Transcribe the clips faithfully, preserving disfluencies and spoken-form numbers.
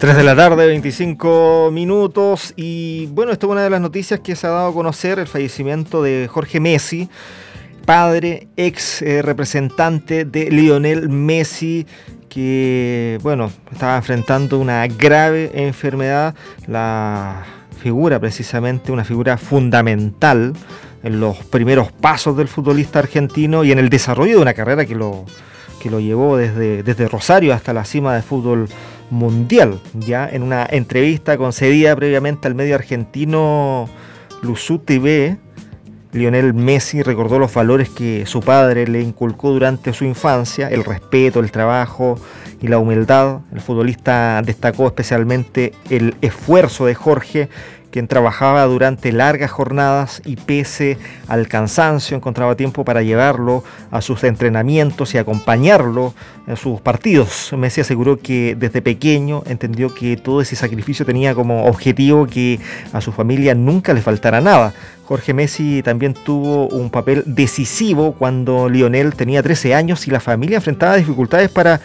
tres de la tarde, veinticinco minutos, y bueno, esta es una de las noticias que se ha dado a conocer, el fallecimiento de Jorge Messi, padre, ex eh, representante de Lionel Messi, que bueno, estaba enfrentando una grave enfermedad, la figura precisamente, una figura fundamental en los primeros pasos del futbolista argentino y en el desarrollo de una carrera que lo, que lo llevó desde, desde Rosario hasta la cima del fútbol mundial. Ya en una entrevista concedida previamente al medio argentino Luzu T V, Lionel Messi recordó los valores que su padre le inculcó durante su infancia: el respeto, el trabajo y la humildad. El futbolista destacó especialmente el esfuerzo de Jorge, quien trabajaba durante largas jornadas y pese al cansancio encontraba tiempo para llevarlo a sus entrenamientos y acompañarlo en sus partidos. Messi aseguró que desde pequeño entendió que todo ese sacrificio tenía como objetivo que a su familia nunca le faltara nada. Jorge Messi también tuvo un papel decisivo cuando Lionel tenía trece años y la familia enfrentaba dificultades para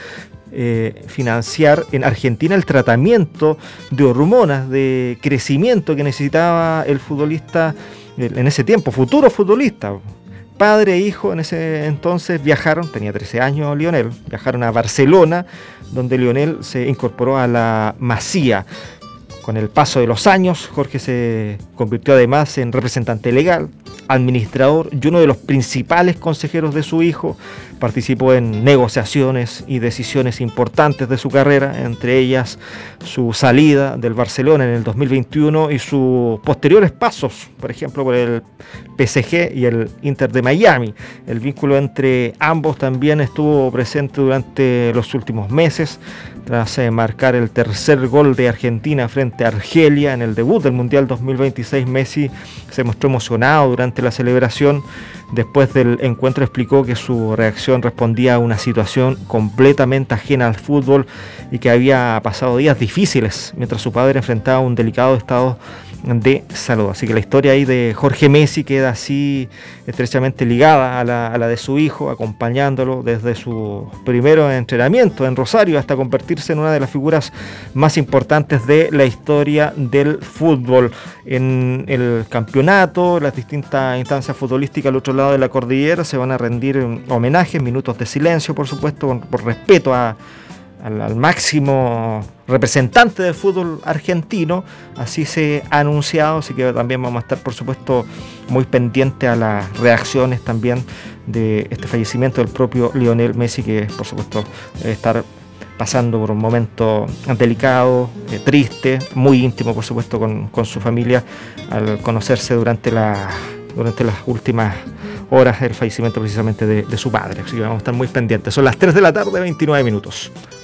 Eh, financiar en Argentina el tratamiento de hormonas de crecimiento que necesitaba el futbolista en ese tiempo, futuro futbolista. Padre e hijo en ese entonces viajaron, tenía trece años Lionel, viajaron a Barcelona, donde Lionel se incorporó a la Masía. Con el paso de los años, Jorge se convirtió además en representante legal, administrador y uno de los principales consejeros de su hijo. Participó en negociaciones y decisiones importantes de su carrera, entre ellas su salida del Barcelona en el dos mil veintiuno y sus posteriores pasos, por ejemplo, por el P S G y el Inter de Miami. El vínculo entre ambos también estuvo presente durante los últimos meses. Tras eh, marcar el tercer gol de Argentina frente a Argelia en el debut del Mundial dos mil veintiséis, Messi se mostró emocionado durante la celebración. Después del encuentro explicó que su reacción respondía a una situación completamente ajena al fútbol y que había pasado días difíciles mientras su padre enfrentaba un delicado estado de salud. Así que la historia ahí de Jorge Messi queda así estrechamente ligada a la, a la de su hijo, acompañándolo desde su primero entrenamiento en Rosario hasta convertirse en una de las figuras más importantes de la historia del fútbol. En el campeonato, las distintas instancias futbolísticas al otro lado de la cordillera se van a rendir homenajes, minutos de silencio, por supuesto, por, por respeto a Al, al máximo representante del fútbol argentino. Así se ha anunciado, así que también vamos a estar, por supuesto, muy pendientes a las reacciones también de este fallecimiento del propio Lionel Messi, que por supuesto debe estar pasando por un momento delicado, eh, triste, muy íntimo, por supuesto, con, con su familia, al conocerse durante la durante las últimas horas el fallecimiento precisamente de, de su padre. Así que vamos a estar muy pendientes. Son las tres de la tarde, veintinueve minutos.